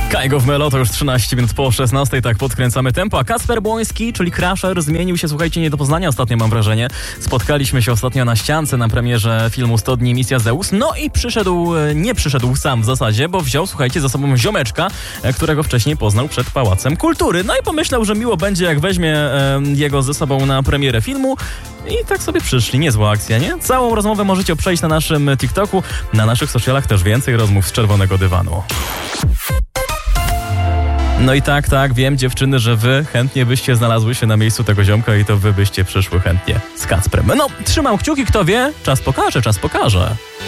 Kajgo w Melo to już 13 minut po 16, tak podkręcamy tempo, a Kacper Błoński, czyli Crusher, zmienił się, słuchajcie, nie do poznania ostatnio, mam wrażenie. Spotkaliśmy się ostatnio na ściance na premierze filmu 100 dni Misja Zeus, no i nie przyszedł sam w zasadzie, bo wziął, słuchajcie, za sobą ziomeczka, którego wcześniej poznał przed Pałacem Kultury. No i pomyślał, że miło będzie, jak weźmie jego ze sobą na premierę filmu. I tak sobie przyszli, niezła akcja, nie? Całą rozmowę możecie przejść na naszym TikToku, na naszych socialach też więcej rozmów z Czerwonego Dywanu. No i tak, wiem dziewczyny, że wy chętnie byście znalazły się na miejscu tego ziomka i to wy byście przyszły chętnie z Kacprem. No, trzymam kciuki, kto wie, czas pokaże.